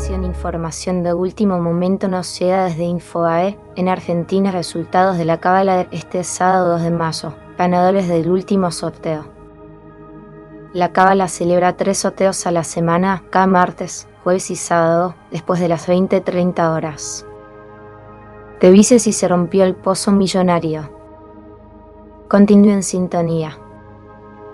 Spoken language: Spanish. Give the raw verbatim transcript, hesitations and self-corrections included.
Atención, información de último momento nos llega desde Infobae. En Argentina, resultados de la cábala este sábado dos de mayo. Ganadores del último sorteo. La cábala celebra tres sorteos a la semana, cada martes, jueves y sábado, después de las veinte treinta horas. Te viste si se rompió el pozo millonario. Continúe en sintonía.